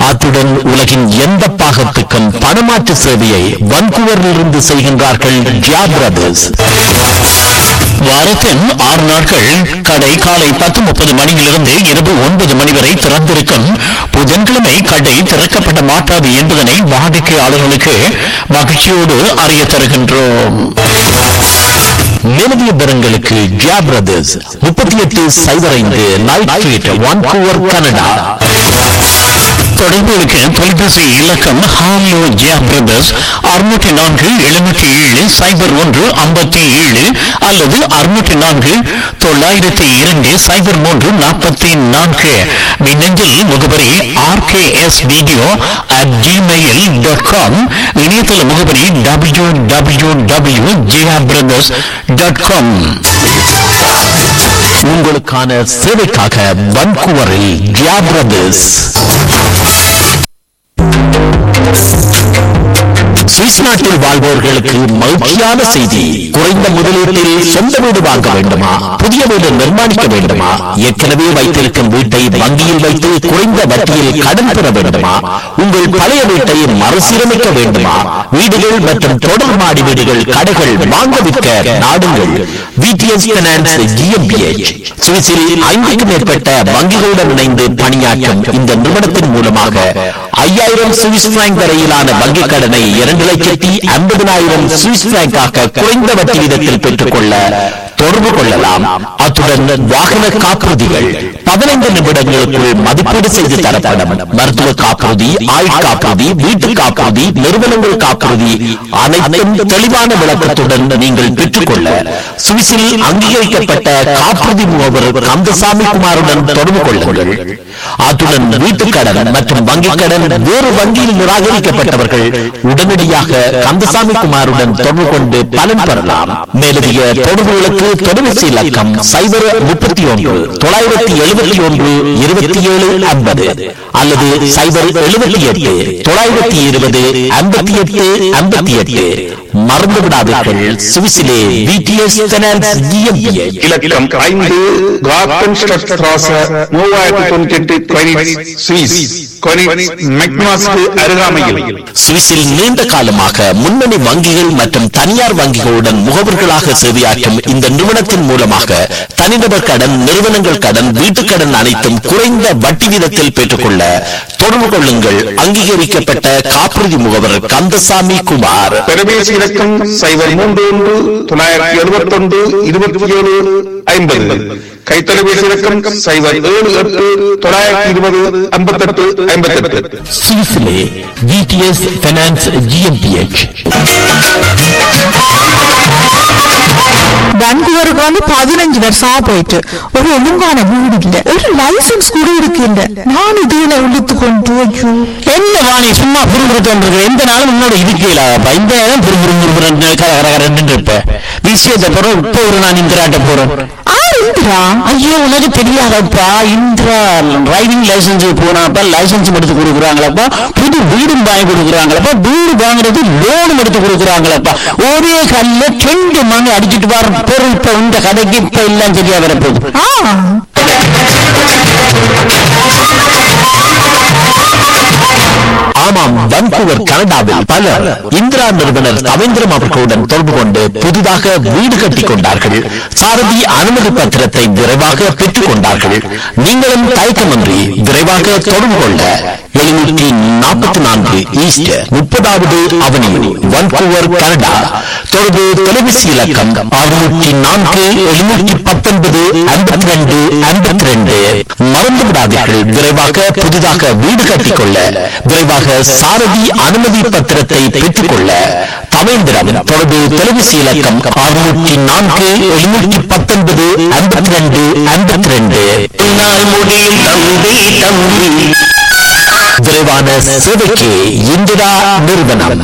அத்துடன் உலகின் எந்த பாகத்துக்கும் பணமாற்று சேவையை வன்கூவரிலிருந்து செய்கின்றார்கள் ஜியா பிரதர்ஸ். வாரத்தின் 6 நாட்கள் கடை காலை 10:30 மணியிலிருந்து இரவு 9 மணி வரை திறந்திருக்கும். புதன்கிழமை கடை திறக்கப்பட மாட்டாது என்பதனை வாடிக்கையாளர்களுக்கு மகிழ்ச்சியோடு அறிய தருகின்றோம். மேலதிக விவரங்களுக்கு ஜியா brothers 3805 night street, Vancouver, Canada. தொடர்புகளுக்கு தொலைபேசி இலக்கம் ஹாலோ ஜியா பிரதர்ஸ் 604-707-01-57 அல்லது 604-902-0344. மின்னஞ்சல் முகவரி rksvideo@gmail.com. இணையதள முகவரி www.jiabrothers.com. உங்களுக்கான சேவைக்காக வன்கூவரில் ஜியா பிரதர்ஸ். சுவிஸ் நாட்டில் வாழ்வோர்களுக்கு மகிழ்ச்சியான செய்தி. குறைந்த முதலீட்டில் சொந்த வீடு வாங்க வேண்டுமா? புதிய வீடு நிர்மாணிக்க வேண்டுமா? ஏற்கனவே வைத்திருக்கும் வீட்டை வங்கியில் வைத்து குறைந்த வட்டியில் கடன் பெற வேண்டுமா? உங்கள் பழைய வீட்டை மறுசீரமைக்க வேண்டுமா? வீடுகள் மற்றும் தொடர் மாடி வீடுகள், கடைகள் வாங்க விற்க நாடுங்கள் விடிஎஸ் பைனான்ஸ் GmbH. சுவிஸில் 5க்கும் மேற்பட்ட வங்கிகளுடன் இணைந்து பணியாற்றும் இந்த நிறுவனத்தின் மூலமாக 5000 சுவிஸ் பிராங்க் வரையிலான வங்கிக் கடனை 2,50,000 சுவிஸ் பிராங்காக குறைந்த வட்டி வீதத்தில் பெற்றுக்கொள்ள தொடர்பு கொள்ளலாம். அத்துடன் வாகன காப்புறுதிகள் 15 நிமிடங்களுக்குள் மதிப்பீடு செய்து தரப்படும். மருத்துவ காப்புறுதி, ஆயுள் காப்புறுதி, வீட்டு காப்புறுதி, நிறுவனங்கள் காப்புறுதி அனைத்தும் தெளிவான விளக்கத்துடன் நீங்கள் பெற்றுக்கொள்ள சுவிஸில் அங்கீகரிக்கப்பட்ட காப்புறுதி முகவர் கந்தசாமி குமாருடன் தொடர்பு கொள்ளுங்கள். அத்துடன் வீட்டுக் கடன் மற்றும் வங்கிக் கடன் வேறு வங்கியில் நிராகரிக்கப்பட்டவர்கள் உடனடியாக கந்தசாமி குமாருடன் தொடர்பு கொண்டு பலன் பெறலாம். மேலதிக தொடர்புகளுக்கு தொலைபேசி இலக்கம் 031-971-2750 அல்லது 078-920-5858. மறந்து விடாதீர்கள், சுவிஸிலே விடிஎஸ் பைனான்ஸ் GmbH. இலக்கம் 5 கார்பன்ஸ்ட்ராசே 3098 சுவிஸ். அருகாமையில் சுவிஸில் நீண்ட காலமாக முன்னணி வங்கிகள் மற்றும் தனியார் வங்கிகளுடன் முகவர்களாக சேவையாற்றும் இந்த நிறுவனத்தின் மூலமாக தனிநபர் கடன், நிறுவனங்கள் கடன், வீட்டுக் கடன் அனைத்தும் குறைந்த வட்டி வீதத்தில் பெற்றுக்கொள்ள தொடர்பு கொள்ளுங்கள். அங்கீகரிக்கப்பட்ட காப்புறுதி முகவர் கந்தசாமி குமார். தொலைபேசி இலக்கம் 031-971-2750. கைத்தொலைபேசி இலக்கம் 078-920-5858. சுவிஸிலே விடிஎஸ் பைனான்ஸ் GmbH. வான்கூவருக்கு வந்து 15 வருஷமா போயிட்டு ஒரு ஒழுங்கான வீடு இல்ல, ஒரு லைசன்ஸ் கூட இருக்கு இல்ல. நான் இதுல இழுத்து கொண்டு என்ன வாணி சும்மா புரிஞ்சுட்டு எந்த நாளும் முன்னோட இருக்கல இந்த நேரம் புரிஞ்சு இருப்ப விஷயத்தை போற இப்போ ஒரு நான் இந்திராட்ட போறேன். ஐயோ உனக்கு தெரியாதப்பா, இந்திரா டிரைவிங் லைசன்ஸ் போனாப்பா லைசன்ஸ் எடுத்து கொடுக்குறாங்களப்பா, புது வீடும் வாங்கி கொடுக்குறாங்களப்பா, வீடு வாங்குறது லோனும் எடுத்து கொடுக்குறாங்களப்பா. ஒரே கல்ல 2 மணி அடிச்சுட்டு வர பொருள் இப்ப இந்த கடைக்கு இப்ப எல்லாம் சரியா வரப்போகுது. ஆமாம், வான்கூவர் கனடாவில் பலர் இந்திரா நிறுவனர் தவேந்திரம் அவர்களுடன் தொடர்பு கொண்டு புதிதாக வீடு கட்டிக் கொண்டார்கள். சாரதி அனுமதி பத்திரத்தை விரைவாக பெற்றுக் கொண்டார்கள். நீங்களும் தயக்கமின்றி விரைவாக தொடர்பு கொள்ள 744 ஈஸ்ட் 30வது அவென்யூ, வான்கூவர், கனடா. தொடர்பு தொலைபேசி இலக்கம் 604-719-52-52. மறந்து விடாதீர்கள், விரைவாக புதிதாக வீடு கட்டிக்கொள்ள விரைவாக சாரதி அனுமதி பத்திரத்தை பெற்றுக்கொள்ள தவேந்திரம். தொடர்பு தொலைபேசி இலக்கம் 604-719-52-52. முடியும் தம்பி தம்பி, விரைவான சேவைக்கு இந்திரா நிறுவனம்.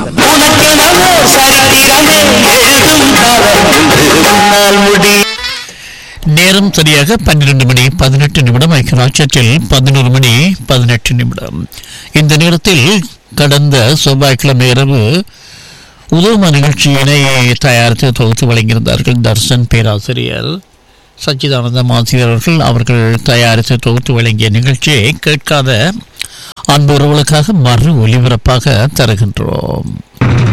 நேரம் சரியாக 12:18 ஐக்கியராட்சத்தில் 11:18. இந்த நேரத்தில் கடந்த செவ்வாய்க்கிழமை இரவு உதவுமா நிகழ்ச்சியினை தயாரித்து தொகுத்து வழங்கியிருந்தார்கள் தர்சன் பேராசிரியர். சச்சிதானந்த மாசியர்கள் அவர்கள் தயாரித்து தொகுத்து வழங்கிய நிகழ்ச்சியை கேட்காத அன்பு உறவுகளுக்காக மறு ஒலிபரப்பாக தருகின்றோம்.